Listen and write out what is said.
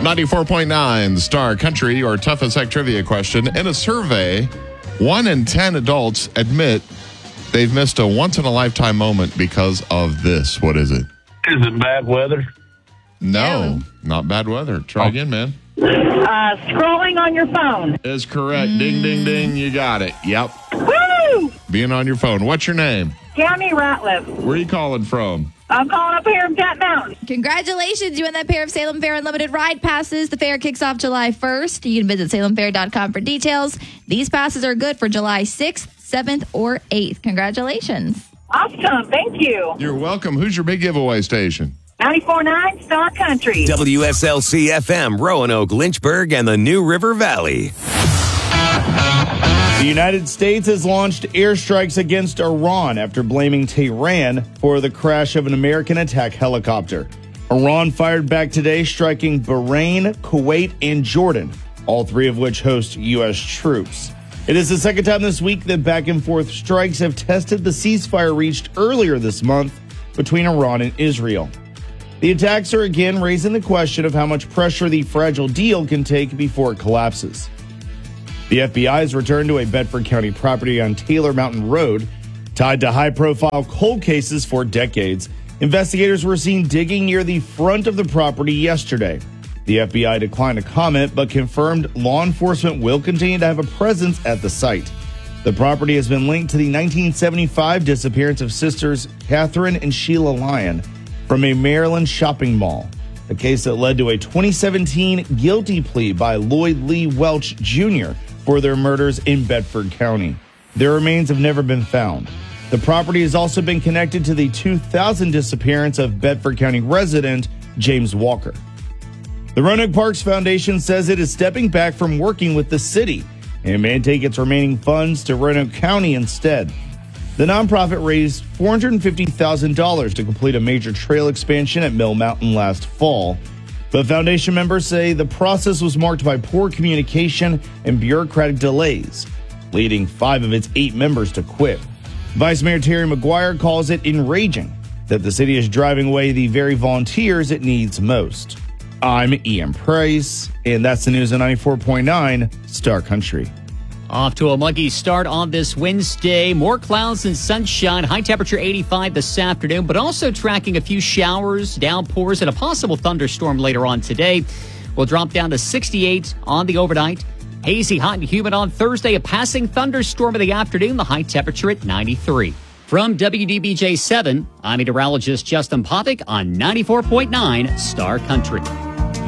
94.9 Star Country, your toughest tech trivia question. In a survey, 1 in 10 adults admit they've missed a once-in-a-lifetime moment because of this. What is it? Is it bad weather? No, not bad weather. Try again, man. Scrolling on your phone. Is correct. Ding, ding, ding. You got it. Yep. Woo! Being on your phone. What's your name? Tammy Ratliff. Where are you calling from? I'm calling up here in Cat Mountain. Congratulations, you won that pair of Salem Fair Unlimited ride passes. The fair kicks off July 1st. You can visit salemfair.com for details. These passes are good for July 6th, 7th, or 8th. Congratulations. Awesome. Thank you. You're welcome. Who's your big giveaway station? 94.9 Star Country. WSLC-FM, Roanoke, Lynchburg, and the New River Valley. The United States has launched airstrikes against Iran after blaming Tehran for the crash of an American attack helicopter. Iran fired back today, striking Bahrain, Kuwait, and Jordan, all three of which host U.S. troops. It is the second time this week that back-and-forth strikes have tested the ceasefire reached earlier this month between Iran and Israel. The attacks are again raising the question of how much pressure the fragile deal can take before it collapses. The FBI has returned to a Bedford County property on Taylor Mountain Road. Tied to high-profile cold cases for decades, investigators were seen digging near the front of the property yesterday. The FBI declined to comment, but confirmed law enforcement will continue to have a presence at the site. The property has been linked to the 1975 disappearance of sisters Catherine and Sheila Lyon from a Maryland shopping mall, a case that led to a 2017 guilty plea by Lloyd Lee Welch Jr. for their murders in Bedford County. Their remains have never been found. The property has also been connected to the 2000 disappearance of Bedford County resident James Walker. The Roanoke Parks Foundation says it is stepping back from working with the city and may take its remaining funds to Roanoke County instead. The nonprofit raised $450,000 to complete a major trail expansion at Mill Mountain last fall. But foundation members say the process was marked by poor communication and bureaucratic delays, leading 5 of its 8 members to quit. Vice Mayor Terry McGuire calls it enraging that the city is driving away the very volunteers it needs most. I'm Ian Price, and that's the news on 94.9 Star Country. Off to a muggy start on this Wednesday. More clouds and sunshine. High temperature 85 this afternoon, but also tracking a few showers, downpours, and a possible thunderstorm later on today. We'll drop down to 68 on the overnight. Hazy, hot, and humid on Thursday. A passing thunderstorm in the afternoon. The high temperature at 93. From WDBJ 7, I'm meteorologist Justin Popick on 94.9 Star Country.